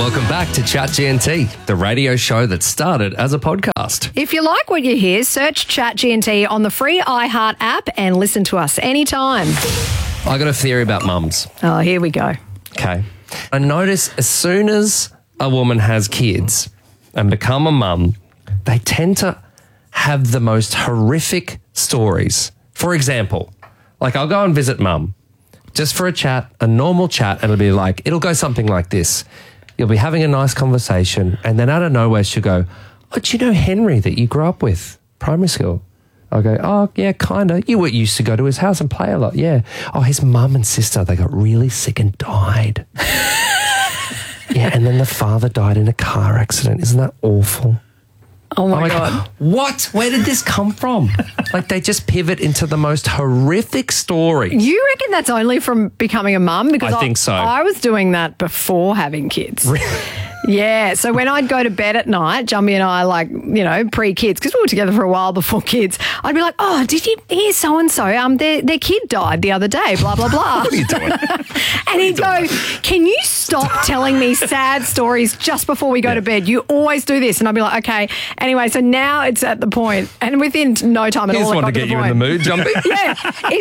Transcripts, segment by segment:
Welcome back to Chat GNT, the radio show that started as a podcast. If you like what you hear, search Chat GNT on the free iHeart app and listen to us anytime. I got a theory about mums. Oh, here we go. Okay. I notice as soon as a woman has kids and become a mum, they tend to have the most horrific stories. For example, like I'll go and visit mum just for a chat, a normal chat, and it'll be like, it'll go something like this. You'll be having a nice conversation, and then out of nowhere she'll go, oh, do you know Henry that you grew up with, primary school? I'll go, oh, yeah, kind of. You used to go to his house and play a lot, yeah. Oh, his mum and sister, they got really sick and died. Yeah, and then the father died in a car accident. Isn't that awful? Oh, my God. What? Where did this come from? Like, they just pivot into the most horrific story. You reckon that's only from becoming a mum? Because I think so. I was doing that before having kids. Really? Yeah, so when I'd go to bed at night, Jumbie and I, like, you know, pre-kids, because we were together for a while before kids, I'd be like, oh, did you hear so-and-so? Their kid died the other day, blah, blah, blah. What are you doing? And he'd go, can you stop telling me sad stories just before we go to bed? You always do this. And I'd be like, okay. Anyway, so now it's at the point, and within no time at all, Here's one to get you in the mood, Jumbie. Yeah.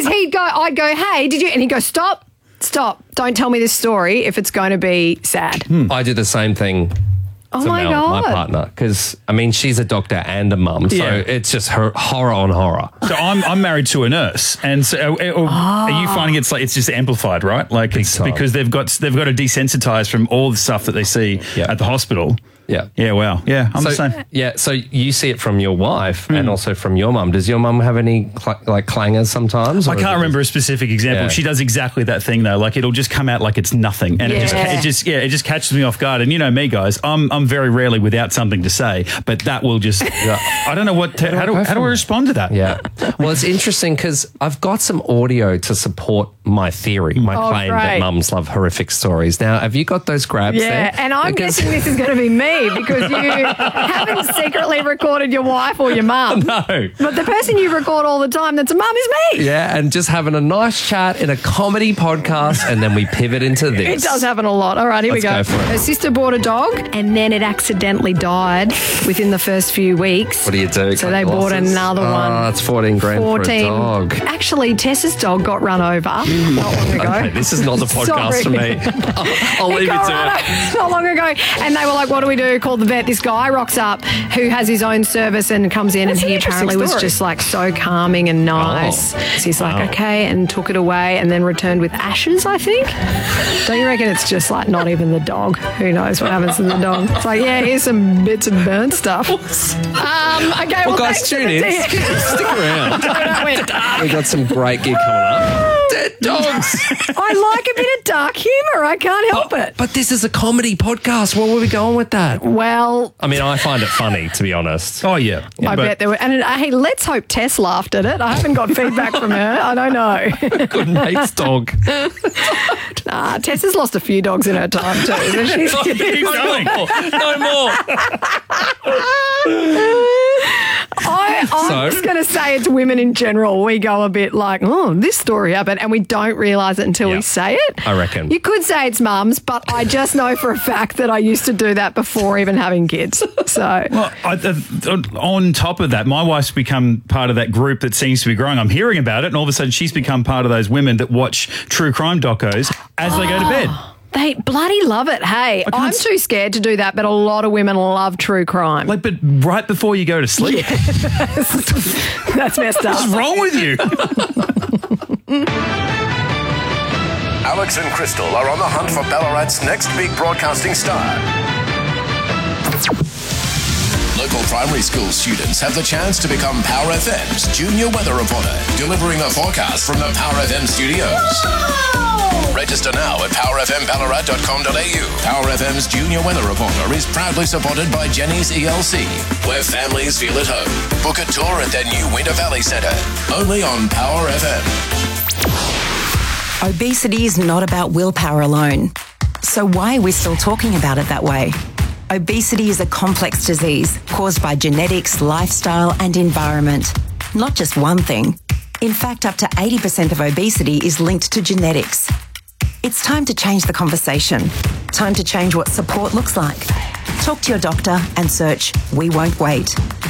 I'd go, hey, did you? And he'd go, stop. Don't tell me this story if it's going to be sad. I do the same thing to my Mel, God. my partner, because, I mean, she's a doctor and a mum, so it's just horror on horror. So I'm married to a nurse, and so are you finding it's just amplified, right? Like it's because they've got to desensitize from all the stuff that they see at the hospital. Yeah. Yeah, wow. Yeah, I'm the same. Yeah, so you see it from your wife and also from your mum. Does your mum have any clangers sometimes? I can't remember a specific example. Yeah. She does exactly that thing though. Like it'll just come out like it's nothing, and it just catches me off guard. And you know me, guys, I'm very rarely without something to say, but that will just. I don't know how do I respond to that? Yeah. Well, it's interesting because I've got some audio to support my theory, my claim that mums love horrific stories. Now, have you got those grabs there? Yeah, and I'm guessing this is going to be me because you haven't secretly recorded your wife or your mum. No. But the person you record all the time that's a mum is me. Yeah, and just having a nice chat in a comedy podcast, and then we pivot into this. It does happen a lot. All right, here we go. Let's go for it. Her sister bought a dog, and then it accidentally died within the first few weeks. What do you do? So they bought another one. Oh, it's 14 grand for a dog. Actually, Tessa's dog got run over not long ago. Okay, this is not the podcast for me. I'll leave it to it. Not long ago. And they were like, what do we do? Call the vet. This guy rocks up who has his own service and comes in, and he apparently was just like so calming and nice. So he's like, okay, and took it away and then returned with ashes, I think. Don't you reckon it's just like not even the dog? Who knows what happens to the dog? It's like, yeah, here's some bits of burnt stuff. Okay, well guys, tune in. Stick around. We got some great gig coming up. Dead dogs. I like a bit of dark humour. I can't help it. But this is a comedy podcast. Where were we going with that? Well, I mean, I find it funny, to be honest. Oh, yeah. I bet there were. And hey, let's hope Tess laughed at it. I haven't got feedback from her. I don't know. Good mate's dog. Nah, Tess has lost a few dogs in her time too. No more. I'm just going to say it's women in general. We go a bit like, oh, this story happened, and we don't realise it until we say it. I reckon. You could say it's mums, but I just know for a fact that I used to do that before even having kids. So, well, on top of that, my wife's become part of that group that seems to be growing. I'm hearing about it, and all of a sudden she's become part of those women that watch true crime docos as they go to bed. They bloody love it. Hey, I'm too scared to do that, but a lot of women love true crime. Like, but right before you go to sleep. That's messed up. What's wrong with you? Alex and Crystal are on the hunt for Ballarat's next big broadcasting star. Local primary school students have the chance to become Power FM's junior weather reporter, delivering a forecast from the Power FM studios. Whoa! Register now at powerfmballarat.com.au. Power FM's junior weather reporter is proudly supported by Jenny's ELC, where families feel at home. Book a tour at their new Winter Valley Centre, only on Power FM. Obesity is not about willpower alone. So why are we still talking about it that way? Obesity is a complex disease caused by genetics, lifestyle, and environment. Not just one thing. In fact, up to 80% of obesity is linked to genetics. It's time to change the conversation. Time to change what support looks like. Talk to your doctor and search We Won't Wait.